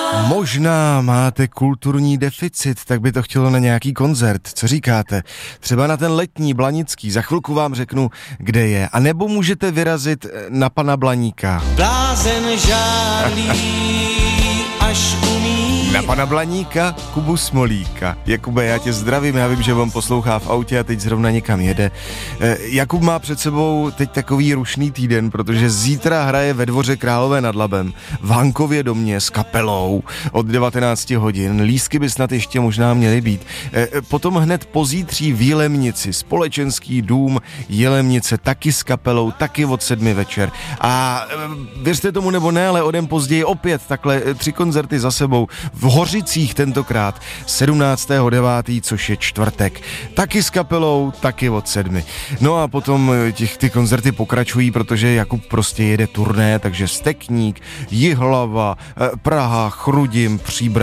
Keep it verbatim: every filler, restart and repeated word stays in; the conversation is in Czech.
Možná máte kulturní deficit, tak by to chtělo na nějaký koncert. Co říkáte? Třeba na ten letní Blanický. Za chvilku vám řeknu, kde je. A nebo můžete vyrazit na pana Blaníka. Blázen žádlí, až umí. Na pana Blaníka, Kubu Smolíka. Jakube, já tě zdravím, já vím, že on poslouchá v autě a teď zrovna někam jede. E, Jakub má před sebou teď takový rušný týden, protože zítra hraje ve Dvoře Králové nad Labem v Hankově domě s kapelou od devatenáct hodin. Lístky by snad ještě možná měly být. E, potom hned pozítří v Jilemnici, Společenský dům Jilemnice, taky s kapelou, taky od sedmi večer. A e, věřte tomu nebo ne, ale o den později opět takhle e, tři koncerty za sebou. V Hořicích tentokrát sedmnáctého devátého což je čtvrtek. Taky s kapelou, taky od sedmi. No a potom těch ty koncerty pokračují, protože Jakub prostě jede turné, takže Stekník, Jihlava, Praha, Chrudim, Příbram.